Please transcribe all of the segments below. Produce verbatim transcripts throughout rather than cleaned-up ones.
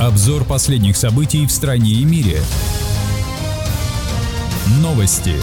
Обзор последних событий в стране и мире. Новости.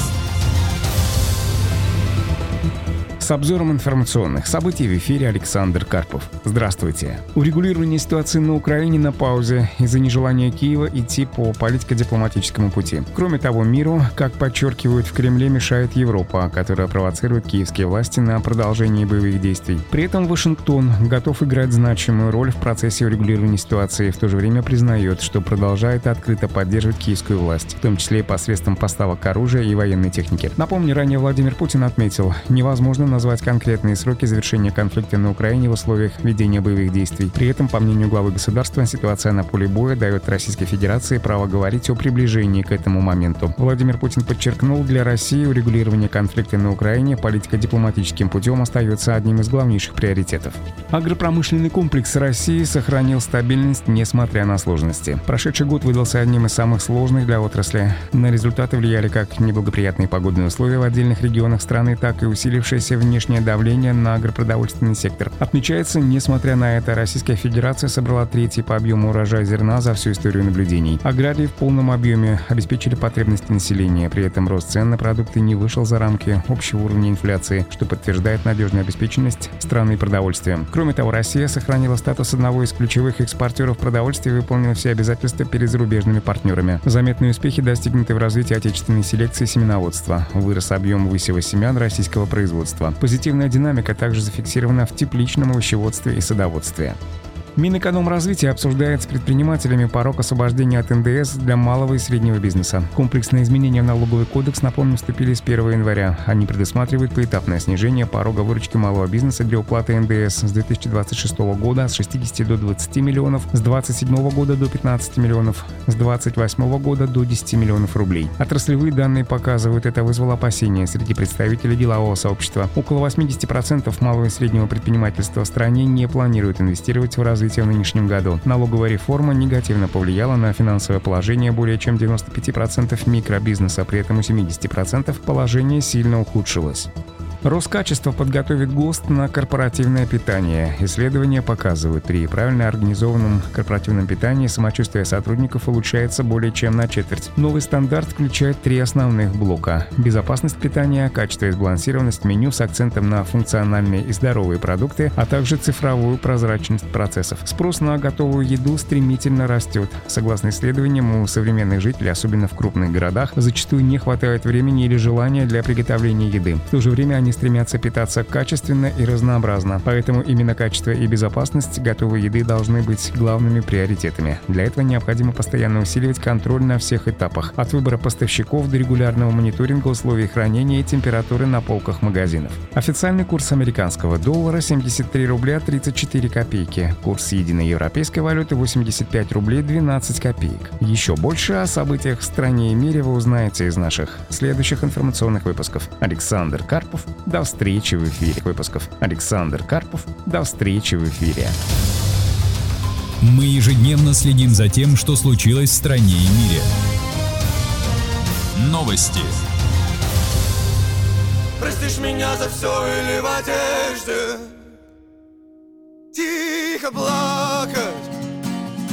С обзором информационных событий в эфире Александр Карпов. Здравствуйте. Урегулирование ситуации на Украине на паузе из-за нежелания Киева идти по политико-дипломатическому пути. Кроме того, миру, как подчеркивают в Кремле, мешает Европа, которая провоцирует киевские власти на продолжение боевых действий. При этом Вашингтон готов играть значимую роль в процессе урегулирования ситуации и в то же время признает, что продолжает открыто поддерживать киевскую власть, в том числе и посредством поставок оружия и военной техники. Напомню, ранее Владимир Путин отметил, невозможно назвать конкретные сроки завершения конфликта на Украине в условиях ведения боевых действий. При этом, по мнению главы государства, ситуация на поле боя дает Российской Федерации право говорить о приближении к этому моменту. Владимир Путин подчеркнул, для России урегулирование конфликта на Украине политико-дипломатическим путем остается одним из главнейших приоритетов. Агропромышленный комплекс России сохранил стабильность, несмотря на сложности. Прошедший год выдался одним из самых сложных для отрасли. На результаты влияли как неблагоприятные погодные условия в отдельных регионах страны, так и усилившееся внешнее давление на агропродовольственный сектор. Отмечается, несмотря на это, Российская Федерация собрала третий по объему урожай зерна за всю историю наблюдений. Аграрии в полном объеме обеспечили потребности населения, при этом рост цен на продукты не вышел за рамки общего уровня инфляции, что подтверждает надежную обеспеченность страны продовольствием. Кроме того, Россия сохранила статус одного из ключевых экспортеров продовольствия и выполнила все обязательства перед зарубежными партнерами. Заметные успехи достигнуты в развитии отечественной селекции семеноводства. Вырос объем высева семян российского производства. Позитивная динамика также зафиксирована в тепличном овощеводстве и садоводстве. Минэкономразвития обсуждает с предпринимателями порог освобождения от эн дэ эс для малого и среднего бизнеса. Комплексные изменения в налоговый кодекс, напомню, вступили с первого января. Они предусматривают поэтапное снижение порога выручки малого бизнеса для уплаты эн дэ эс с две тысячи двадцать шестого года с шестидесяти до двадцати миллионов, с двадцать седьмого года до пятнадцати миллионов, с двадцать восьмого года до десяти миллионов рублей. Отраслевые данные показывают, это вызвало опасения среди представителей делового сообщества. Около восьмидесяти процентов малого и среднего предпринимательства в стране не планируют инвестировать в развитие в нынешнем году. Налоговая реформа негативно повлияла на финансовое положение более чем девяноста пяти процентов микробизнеса, при этом у семидесяти процентов положение сильно ухудшилось. Роскачество подготовит ГОСТ на корпоративное питание. Исследования показывают, при правильно организованном корпоративном питании самочувствие сотрудников улучшается более чем на четверть. Новый стандарт включает три основных блока: безопасность питания, качество и сбалансированность меню с акцентом на функциональные и здоровые продукты, а также цифровую прозрачность процессов. Спрос на готовую еду стремительно растет. Согласно исследованиям, у современных жителей, особенно в крупных городах, зачастую не хватает времени или желания для приготовления еды. В то же время они стремятся питаться качественно и разнообразно. Поэтому именно качество и безопасность готовой еды должны быть главными приоритетами. Для этого необходимо постоянно усиливать контроль на всех этапах, от выбора поставщиков до регулярного мониторинга условий хранения и температуры на полках магазинов. Официальный курс американского доллара семьдесят три рубля тридцать четыре копейки. Курс единой европейской валюты восемьдесят пять рублей двенадцать копеек. Еще больше о событиях в стране и мире вы узнаете из наших следующих информационных выпусков. Александр Карпов. До встречи в эфире выпусков. Александр Карпов. До встречи в эфире. Мы ежедневно следим за тем, что случилось в стране и мире. Новости. Простишь меня за все или в одежде? Тихо плачь.